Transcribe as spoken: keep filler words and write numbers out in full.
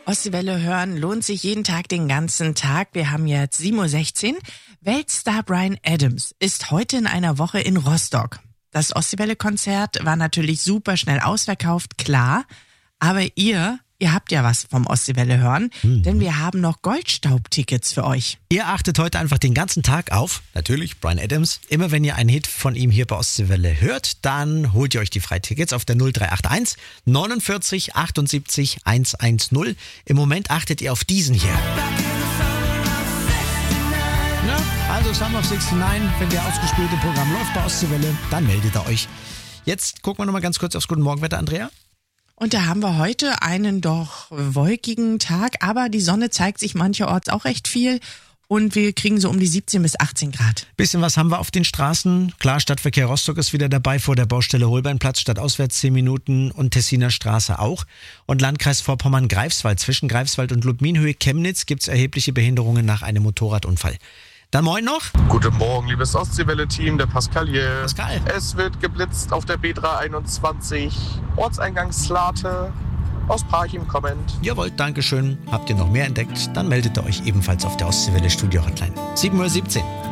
Ostseewelle hören lohnt sich jeden Tag den ganzen Tag. Wir haben jetzt sieben Uhr sechzehn. Weltstar Bryan Adams ist heute in einer Woche in Rostock. Das Ostseewelle-Konzert war natürlich super schnell ausverkauft, klar. Aber ihr, ihr habt ja was vom Ostseewelle hören, hm. denn wir haben noch Goldstaub-Tickets für euch. Ihr achtet heute einfach den ganzen Tag auf, natürlich, Bryan Adams. Immer wenn ihr einen Hit von ihm hier bei Ostseewelle hört, dann holt ihr euch die Freitickets auf der null drei acht eins neunundvierzig achtundsiebzig hundertzehn. Im Moment achtet ihr auf diesen hier. Ja, also Summer of neunundsechzig, wenn der ausgespielte Programm läuft bei Ostseewelle, dann meldet ihr euch. Jetzt gucken wir nochmal ganz kurz aufs Guten Morgenwetter, Andrea. Und da haben wir heute einen doch wolkigen Tag, aber die Sonne zeigt sich mancherorts auch recht viel und wir kriegen so um die siebzehn bis achtzehn Grad. Bisschen was haben wir auf den Straßen. Klar, Stadtverkehr Rostock ist wieder dabei, vor der Baustelle Holbeinplatz, stadtauswärts zehn Minuten und Tessiner Straße auch. Und Landkreis Vorpommern-Greifswald, zwischen Greifswald und Ludminhöhe Chemnitz gibt es erhebliche Behinderungen nach einem Motorradunfall. Dann moin noch. Guten Morgen, liebes Ostseewelle-Team, der Pascal hier. Pascal. Es wird geblitzt auf der B dreihunderteinundzwanzig, Ortseingang Slate, aus Parchim kommend. Jawohl, dankeschön. Habt ihr noch mehr entdeckt, dann meldet ihr euch ebenfalls auf der Ostseewelle Studio Hotline. sieben Uhr siebzehn.